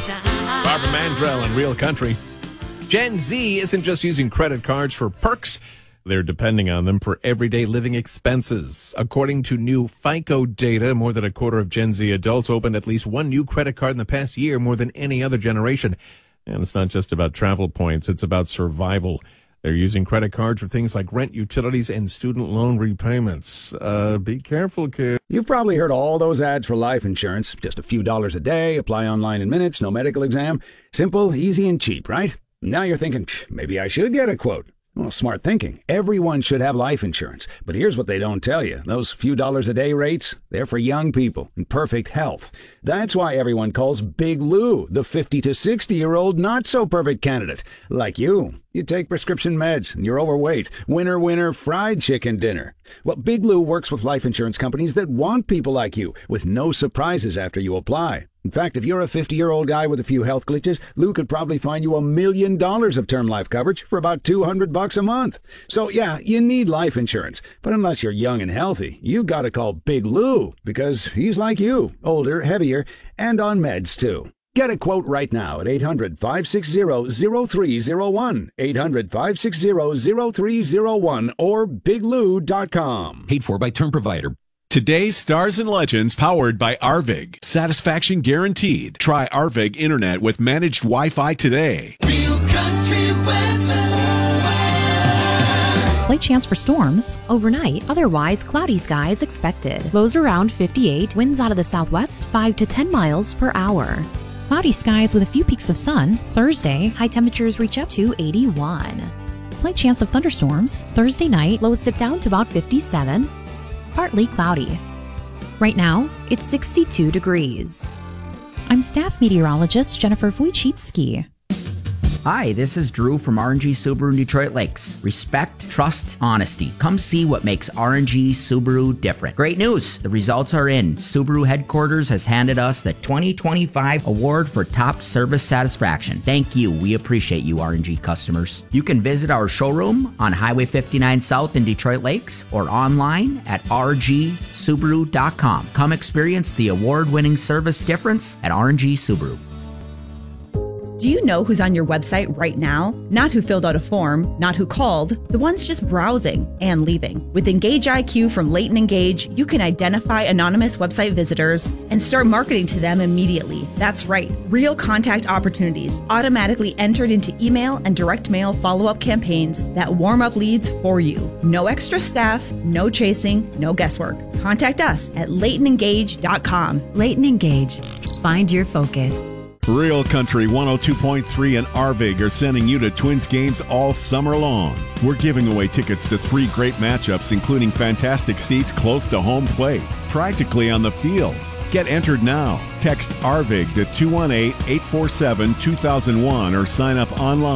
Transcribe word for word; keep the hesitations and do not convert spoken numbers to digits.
Barbara Mandrell and Real Country. Gen Z isn't just using credit cards for perks. They're depending on them for everyday living expenses. According to new FICO data, more than a quarter of Gen Z adults opened at least one new credit card in the past year, more than any other generation. And it's not just about travel points, it's about survival. They're using credit cards for things like rent, utilities, and student loan repayments. Uh, be careful, kid. You've probably heard all those ads for life insurance. Just a few dollars a day, apply online in minutes, no medical exam. Simple, easy, and cheap, right? Now you're thinking, maybe I should get a quote. Well, smart thinking. Everyone should have life insurance. But here's what they don't tell you. Those few dollars a day rates, they're for young people in perfect health. That's why everyone calls Big Lou the fifty to sixty-year-old not-so-perfect candidate. Like you. You take prescription meds and you're overweight. Winner, winner, fried chicken dinner. Well, Big Lou works with life insurance companies that want people like you, with no surprises after you apply. In fact, if you're a fifty-year-old guy with a few health glitches, Lou could probably find you a million dollars of term life coverage for about two hundred bucks a month. So yeah, you need life insurance. But unless you're young and healthy, you gotta call Big Lou, because he's like you, older, heavier, and on meds too. Get a quote right now at eight hundred, five six zero, zero three zero one, eight hundred, five six zero, zero three zero one, or big lou dot com. Paid for by Term Provider. Today's Stars and Legends powered by Arvig. Satisfaction guaranteed. Try Arvig Internet with managed Wi-Fi today. Real Country weather. Slight chance for storms overnight. Otherwise, cloudy skies expected. Lows around fifty-eight. Winds out of the southwest, five to ten miles per hour. Cloudy skies with a few peaks of sun. Thursday, high temperatures reach up to eighty-one. Slight chance of thunderstorms. Thursday night, lows dip down to about fifty-seven. Partly cloudy. Right now, it's sixty-two degrees. I'm staff meteorologist Jennifer Wojcicki. Hi, this is Drew from R and G Subaru in Detroit Lakes. Respect, trust, honesty. Come see what makes R and G Subaru different. Great news! The results are in. Subaru headquarters has handed us the twenty twenty-five award for top service satisfaction. Thank you. We appreciate you, R and G customers. You can visit our showroom on Highway fifty-nine South in Detroit Lakes or online at r g subaru dot com. Come experience the award-winning service difference at R and G Subaru. Do you know who's on your website right now? Not who filled out a form, not who called, the ones just browsing and leaving. With Engage I Q from Leighton Engage, you can identify anonymous website visitors and start marketing to them immediately. That's right, real contact opportunities automatically entered into email and direct mail follow-up campaigns that warm up leads for you. No extra staff, no chasing, no guesswork. Contact us at leighton engage dot com. Leighton Engage. Find your focus. Real Country one oh two point three and Arvig are sending you to Twins games all summer long. We're giving away tickets to three great matchups, including fantastic seats close to home plate, practically on the field. Get entered now. Text Arvig to two one eight, eight four seven, two thousand one or sign up online.